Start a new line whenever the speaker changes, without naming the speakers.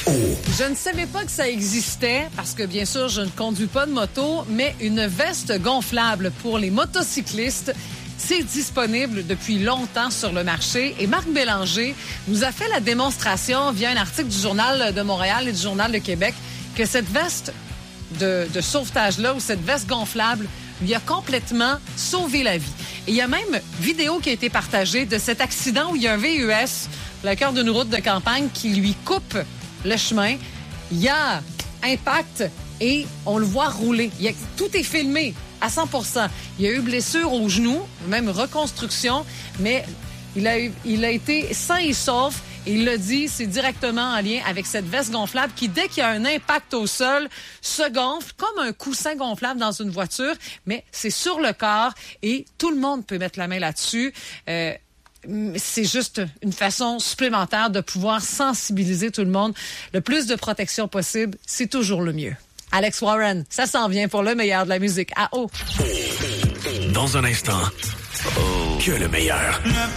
Je ne savais pas que ça existait parce que, bien sûr, je ne conduis pas de moto, mais une veste gonflable pour les motocyclistes, c'est disponible depuis longtemps sur le marché. Et Marc Bélanger nous a fait la démonstration via un article du Journal de Montréal et du Journal de Québec que cette veste de sauvetage-là ou cette veste gonflable lui a complètement sauvé la vie. Et il y a même vidéo qui a été partagée de cet accident où il y a un VUS, le cœur d'une route de campagne, qui lui coupe le chemin. Il y a impact et on le voit rouler. Tout est filmé à 100%. Il y a eu blessure au genou, même reconstruction, mais il a été sain et sauf. Et il l'a dit, c'est directement en lien avec cette veste gonflable qui, dès qu'il y a un impact au sol, se gonfle comme un coussin gonflable dans une voiture, mais c'est sur le corps et tout le monde peut mettre la main là-dessus. C'est juste une façon supplémentaire de pouvoir sensibiliser tout le monde. Le plus de protection possible, c'est toujours le mieux. Alex Warren, ça s'en vient pour le meilleur de la musique. À haut.
Dans un instant, que le meilleur.